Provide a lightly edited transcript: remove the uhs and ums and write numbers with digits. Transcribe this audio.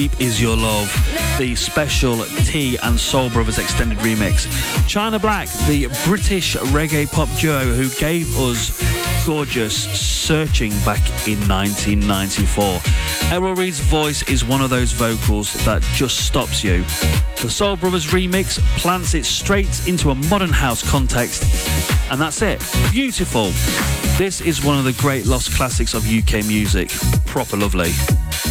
Deep Is Your Love, the special T and Soul Brothers extended remix. China Black, the British reggae pop duo who gave us Gorgeous Searching back in 1994. Errol Reed's voice is one of those vocals that just stops you. The Soul Brothers remix plants it straight into a modern house context, and that's it. Beautiful. This is one of the great lost classics of UK music. Proper lovely.